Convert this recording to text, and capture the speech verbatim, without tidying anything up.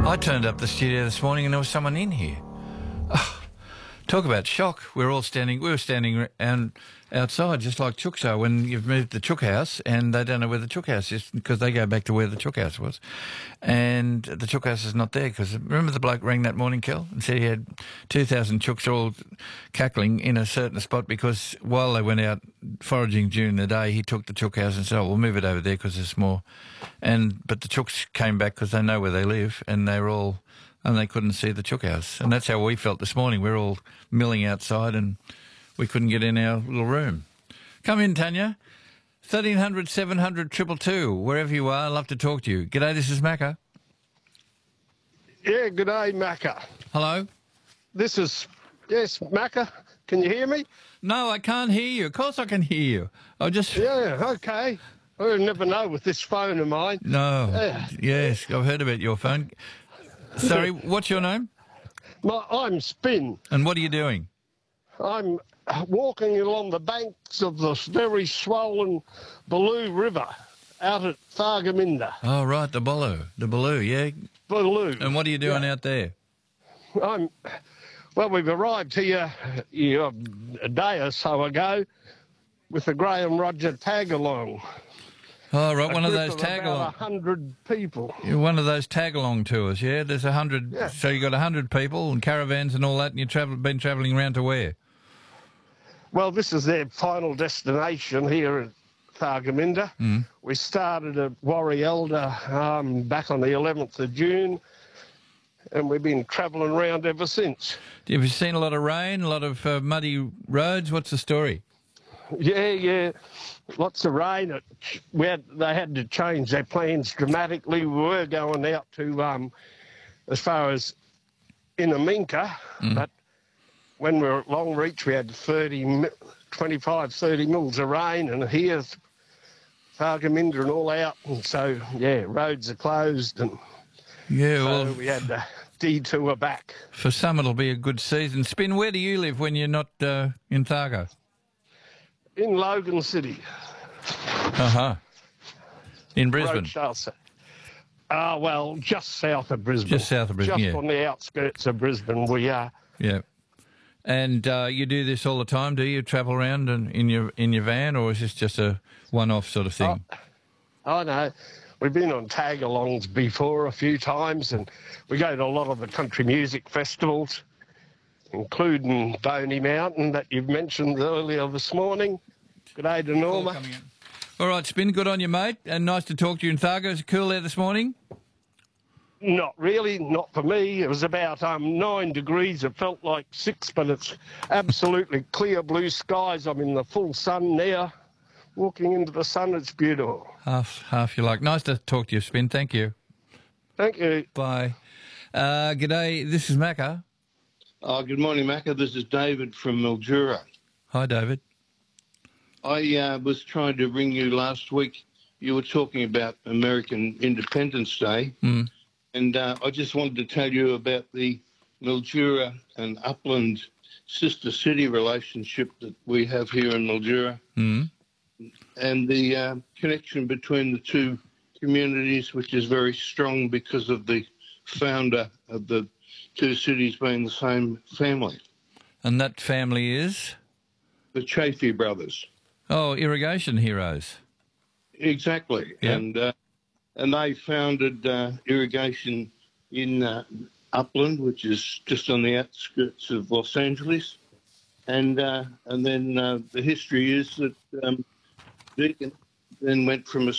I turned up the studio this morning and there was someone in here. Oh, talk about shock. We're all standing, we were standing and outside just like chooks are when you've moved the chook house and they don't know where the chook house is because they go back to where the chook house was. And the chook house is not there because remember the bloke rang that morning, Kel, and said he had two thousand chooks all cackling in a certain spot because while they went out foraging during the day, he took the chook house and said, oh, we'll move it over there because there's more. And But the chooks came back because they know where they live and they were all... and they couldn't see the chook house. And that's how we felt this morning. We were all milling outside and we couldn't get in our little room. Come in, Tanya. thirteen hundred, seven hundred, two two two. Wherever you are, I'd love to talk to you. G'day, this is Macca. Yeah, g'day, Macca. Hello? This is... Yes, Macca. Can you hear me? No, I can't hear you. Of course I can hear you. I just... Yeah, okay. I never know with this phone of mine. No. Yeah. Yes, I've heard about your phone. Sorry, what's your name? My, I'm Spin. And what are you doing? I'm walking along the banks of this very swollen Baloo River out at Thargomindah. Oh, right, the Baloo. The Baloo, yeah. Baloo. And what are you doing Yeah. out there? I'm... Well, we've arrived here you know, a day or so ago with the Graham Roger tag-along. Oh, right, one of group those tag-along... about a hundred people. One of those tag-along tours, yeah? There's a hundred... Yeah. So you got a hundred people and caravans and all that, and you've travel, been travelling around to where? Well, this is their final destination here at Thargomindah. Mm. We started at Warri Elder um, back on the eleventh of June, and we've been travelling around ever since. Have you seen a lot of rain, a lot of uh, muddy roads? What's the story? Yeah, yeah, lots of rain. It, we had, they had to change their plans dramatically. We were going out to um, as far as Inaminka, Mm. but when we were at Longreach, we had thirty, twenty-five, thirty mils of rain, and here, Thargomindah and all out, and so, yeah, roads are closed, and Yeah, so well, we had to detour back. for some it'll be a good season. Spin, where do you live when you're not uh, in Thargo? In Logan City. Uh-huh. In Brisbane? Rochester. Ah, well, just south of Brisbane. Just south of Brisbane, Just yeah. on the outskirts of Brisbane we are. Yeah. And uh, you do this all the time, do you? Travel around and in your in your van, or is this just a one-off sort of thing? Oh, no. We've been on tag-alongs before a few times, and we go to a lot of the country music festivals, including Boney Mountain that you've mentioned earlier this morning. Good day to Norma. All right, Spin, good on you, mate, and nice to talk to you in Thargo. Is it cool there this morning? Not really, not for me. It was about um, nine degrees. It felt like six, but it's absolutely clear blue skies. I'm in the full sun now. Walking into the sun, it's beautiful. Half, half you like. Nice to talk to you, Spin. Thank you. Thank you. Bye. Uh, g'day, this is Macca. Oh, good morning, Macca. This is David from Mildura. Hi, David. I uh, was trying to ring you last week. You were talking about American Independence Day, Mm. and uh, I just wanted to tell you about the Mildura and Upland sister city relationship that we have here in Mildura, Mm. and the uh, connection between the two communities, which is very strong because of the founder of the two cities being the same family, And that family is? the Chaffee brothers. Oh, irrigation heroes. Exactly, Yeah. and uh, and they founded uh, irrigation in uh, Upland, which is just on the outskirts of Los Angeles, and uh, and then uh, the history is that um, Deakin then went from a